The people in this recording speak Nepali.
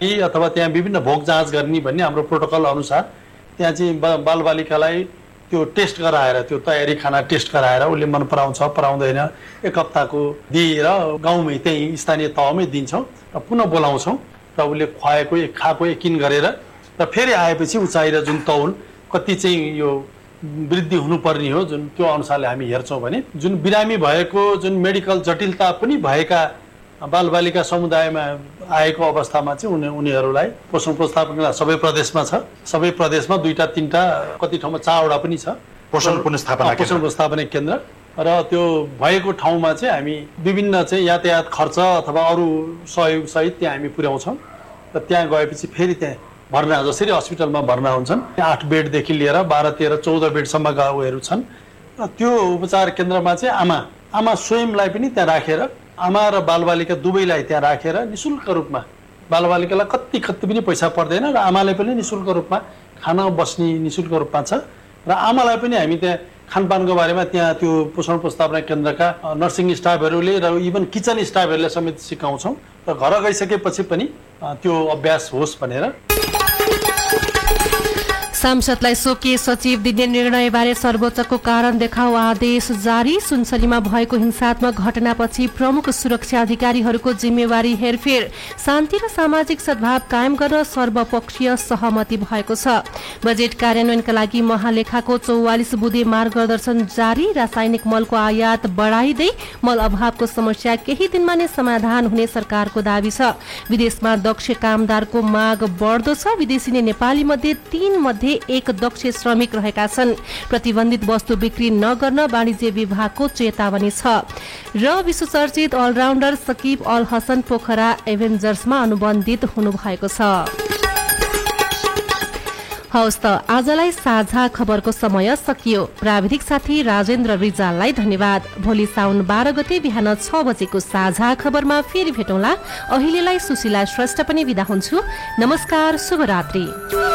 अथवा त्यहाँ विभिन्न भोग जाँच गर्ने भन्ने हाम्रो प्रोटोकल अनुसार त्यहाँ चाहिँ बालबालिकालाई त्यो टेस्ट गराएर त्यो तयारी खाना टेस्ट गराएर उसले मन पराउँछ पराउँदैन 1 हप्ताको दिएर गाउँमै त्यही स्थानीय तहमै दिन्छौँ र पुनः बोलाउँछौँ र उसले खुवाएको खाएको यकिन गरेर र फेरि आएपछि उचाइ र जुन तौल कति चाहिँ यो वृद्धि हुनुपर्ने हो जुन त्यो अनुसारले हामी हेर्छौँ भने जुन बिरामी भएको जुन मेडिकल जटिलता पनि भएका बालबालिका समुदायमा आएको अवस्थामा चाहिँ उनीहरूलाई पोषण व्यवस्थापन सबै प्रदेशमा छ सबै प्रदेशमा 2-3टा कति ठाउँमा 4वटा पनि छ पोषण व्यवस्थापन केन्द्र र त्यो भएको ठाउँमा चाहिँ हामी विभिन्न चाहिँ यातायात खर्च अथवा अरू सहयोग सहित त्यहाँ हामी पुर्याउँछौँ र त्यहाँ गएपछि फेरि त्यहाँ भर्ना जसरी हस्पिटलमा भर्ना हुन्छन् 8 बेडदेखि लिएर 12, 13, 14 बेडसम्मका उयोहरू छन् र त्यो उपचार केन्द्रमा चाहिँ आमा स्वयंलाई पनि त्यहाँ राखेर आमा र बालबालिका दुवैलाई त्यहाँ राखेर निशुल्क रूपमा बालबालिकालाई कति पनि पैसा पर्दैन र आमालाई पनि निशुल्क रूपमा खाना बस्ने निशुल्क रूपमा छ र आमालाई पनि हामी त्यहाँ खानपानको बारेमा त्यहाँ त्यो पोषण व्यवस्थापन केन्द्रका नर्सिङ स्टाफहरूले र इभन किचन स्टाफहरूले समेत सिकाउँछौँ र घर गइसकेपछि पनि त्यो अभ्यास होस् भनेर। सांसदलाई स्वकीय सचिव दिने निर्णयबारे सर्वोच्चको कारण देखाऊ आदेश जारी। सुनसरीमा भएको हिंसात्मक घटनापछि प्रमुख सुरक्षा अधिकारीहरूको जिम्मेवारी हेरफेर। शान्ति र सामाजिक सद्भाव कायम गर्न सर्वपक्षीय सहमति भएको छ। बजेट कार्यान्वयनका लागि महालेखाको 44 बुँदे मार्गदर्शन जारी। रासायनिक मलको आयात बढाइदै मल अभावको समस्या केही दिनमा नै समाधान हुने सरकारको दावी छ। विदेशमा दक्ष कामदारको माग बढ्दो छ। विदेशी नै नेपाली मध्ये 3 मध्ये 1 दक्ष श्रमिक रहेका छन्। प्रतिबन्धित वस्तु बिक्री नगर्न वाणिज्य विभागको चेतावनी छ। र विश्वचर्चित अलराउन्डर सकिब अल हसन पोखरा एभेन्जर्समा अनुबन्धित हुनुभएको छ। हवस् त आजलाई साझा खबरको समय सकियो। प्राविधिक साथी राजेन्द्र रिजाललाई धन्यवाद। भोलि साउन 12 गते बिहान 6 बजेको साझा खबरमा फेरि भेटौँला। अहिलेलाई सुशीला श्रेष्ठ पनि बिदा हुन्छु। नमस्कार, शुभरात्रि।